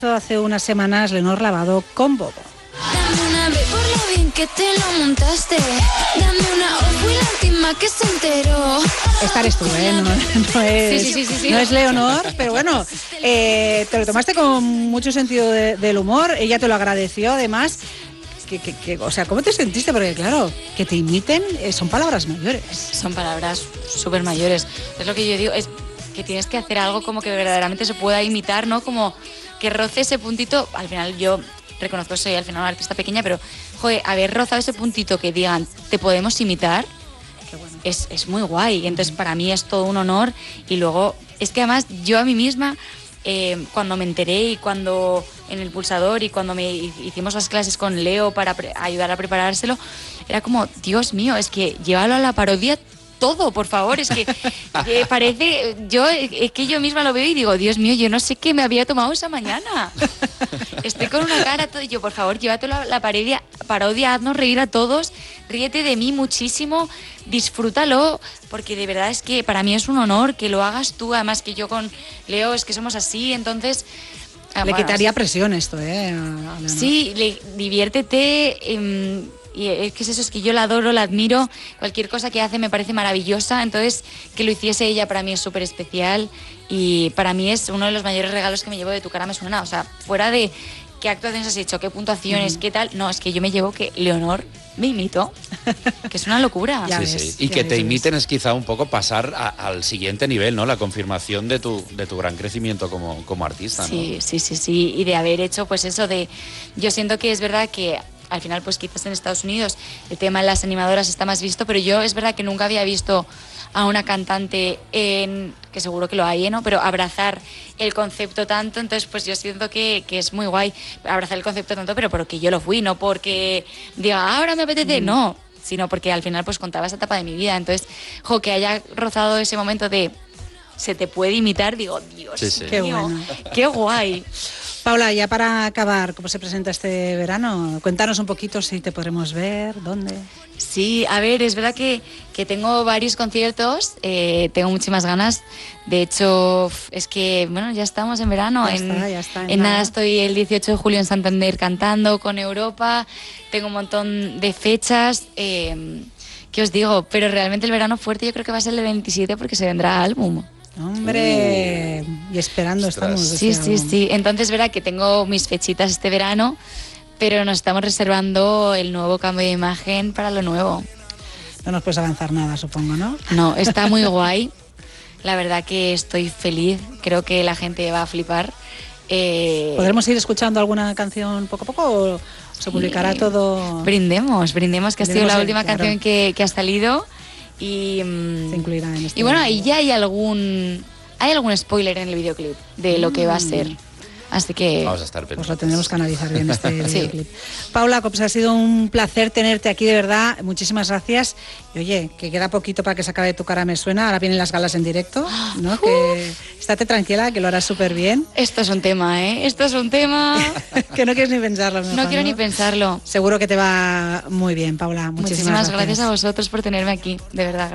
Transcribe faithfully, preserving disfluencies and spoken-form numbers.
Hace unas semanas Leonor Lavado con Bobo. Dame una vez por lo bien que te lo montaste. Dame una o fui la última que se enteró. Esta eres tú, ¿eh? No, no es, Sí, sí, sí, sí. no es Leonor, pero bueno, eh, te lo tomaste con mucho sentido de, del humor. Ella te lo agradeció, además. Que, que, que, o sea, ¿cómo te sentiste? Porque claro, que te imiten eh, son palabras mayores. Son palabras súper mayores. Es lo que yo digo, es que tienes que hacer algo como que verdaderamente se pueda imitar, ¿no? Como que roce ese puntito. Al final yo reconozco que soy al final una artista pequeña, pero joder, haber rozado ese puntito que digan, te podemos imitar, Qué bueno. es, es muy guay. Entonces para mí es todo un honor. Y luego, es que además yo a mí misma, eh, cuando me enteré y cuando en el Pulsador y cuando me hicimos las clases con Leo para pre- ayudar a preparárselo, era como, Dios mío, es que llévalo a la parodia todo, por favor, es que, que parece, yo es que yo misma lo veo y digo, Dios mío, yo no sé qué me había tomado esa mañana. Estoy con una cara, todo, y yo, por favor, llévatelo a la parodia, parodia, haznos reír a todos, ríete de mí muchísimo, disfrútalo, porque de verdad es que para mí es un honor que lo hagas tú, además que yo con Leo es que somos así, entonces... Le bueno, quitaría presión esto, ¿eh? A Leonor. Sí, le, diviértete. Eh, y es que es eso, es que yo la adoro, la admiro. Cualquier cosa que hace me parece maravillosa. Entonces, que lo hiciese ella para mí es súper especial. Y para mí es uno de los mayores regalos que me llevo de Tu cara me suena. O sea, fuera de qué actuaciones has hecho, qué puntuaciones, uh-huh. qué tal. No, es que yo me llevo que Leonor me imitó. Que es una locura. Ya Sí, ves, sí. Y ya que ves, te ya imiten es quizá un poco pasar a, al siguiente nivel, ¿no? La confirmación de tu, de tu gran crecimiento como, como artista, ¿no? Sí, sí, sí, sí. Y de haber hecho, pues eso de... Yo siento que es verdad que al final, pues quizás en Estados Unidos el tema de las animadoras está más visto, pero yo es verdad que nunca había visto a una cantante, en, que seguro que lo hay, ¿no? Pero abrazar el concepto tanto, entonces pues yo siento que, que es muy guay abrazar el concepto tanto, pero porque yo lo fui, no porque diga, ahora me apetece, mm. no, sino porque al final pues contaba esa etapa de mi vida, entonces, jo, que haya rozado ese momento de se te puede imitar, digo, Dios sí, sí. mío, Qué bueno. Qué guay. Paula, ya para acabar, ¿cómo se presenta este verano? Cuéntanos un poquito si te podremos ver, dónde. Sí, a ver, es verdad que, que tengo varios conciertos, eh, tengo muchísimas ganas. De hecho, es que, bueno, ya estamos en verano. Ya en, está, ya está. En, en nada. nada estoy el dieciocho de julio en Santander cantando con Europa. Tengo un montón de fechas. Eh, ¿Qué os digo? Pero realmente el verano fuerte yo creo que va a ser el veintisiete porque se vendrá álbum. Hombre, uh, y esperando ostras. estamos. Sí, sí, álbum. sí. Entonces, verá que tengo mis fechitas este verano, pero nos estamos reservando el nuevo cambio de imagen para lo nuevo. No nos puedes avanzar nada, supongo, ¿no? No, está muy guay. La verdad que estoy feliz. Creo que la gente va a flipar. Eh... ¿Podremos ir escuchando alguna canción poco a poco o se publicará sí. todo? Brindemos, brindemos que brindemos ha sido la en, última claro. canción que, que ha salido. Y, se incluirá en este y bueno, y ya hay algún hay algún spoiler en el videoclip de lo que va a ser. Así que vamos a estar pendientes. Pues lo tendremos que analizar bien este videoclip. Sí. Paula, pues ha sido un placer tenerte aquí, de verdad. Muchísimas gracias. Y oye, que queda poquito para que se acabe Tu cara me suena. Ahora vienen las galas en directo, ¿no? Uh. Que estate tranquila, que lo harás súper bien. Esto es un tema, ¿eh? Esto es un tema que no quieres ni pensarlo. No, no quiero ni pensarlo. Seguro que te va muy bien, Paula. Muchísimas, Muchísimas gracias. gracias a vosotros por tenerme aquí, de verdad.